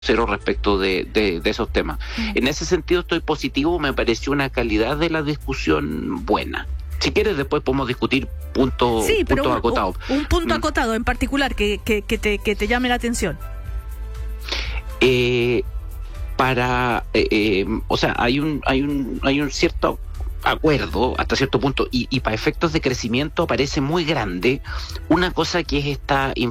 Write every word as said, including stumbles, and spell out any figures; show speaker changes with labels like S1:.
S1: cero respecto de, de, de esos temas. Mm. En ese sentido estoy positivo, me pareció una calidad de la discusión buena. Si quieres después podemos discutir puntos
S2: sí,
S1: puntos
S2: un,
S1: acotados.
S2: Un, un punto
S1: mm.
S2: acotado en particular que, que, que, te, que te llame la atención.
S1: Eh, para, eh, eh, o sea, hay un, hay un, hay un cierto acuerdo hasta cierto punto y, y para efectos de crecimiento parece muy grande una cosa que es esta